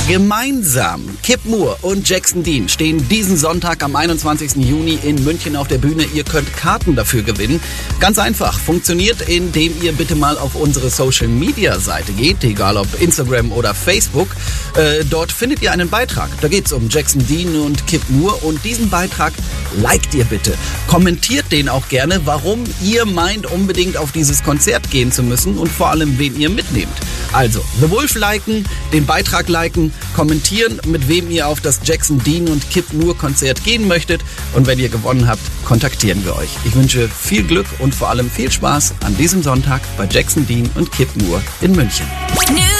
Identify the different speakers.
Speaker 1: Gemeinsam, Kip Moore und Jackson Dean stehen diesen Sonntag am 21. Juni in München auf der Bühne. Ihr könnt Karten dafür gewinnen. Ganz einfach, funktioniert, indem ihr bitte mal auf unsere Social-Media-Seite geht, egal ob Instagram oder Facebook. Dort findet ihr einen Beitrag. Da geht es um Jackson Dean und Kip Moore und diesen Beitrag liked ihr bitte. Kommentiert den auch gerne, warum ihr meint, unbedingt auf dieses Konzert gehen zu müssen und vor allem, wen ihr mitnehmt. Also, The Wolf liken, den Beitrag liken, kommentieren, mit wem ihr auf das Jackson Dean und Kip Moore Konzert gehen möchtet. Und wenn ihr gewonnen habt, kontaktieren wir euch. Ich wünsche viel Glück und vor allem viel Spaß an diesem Sonntag bei Jackson Dean und Kip Moore in München.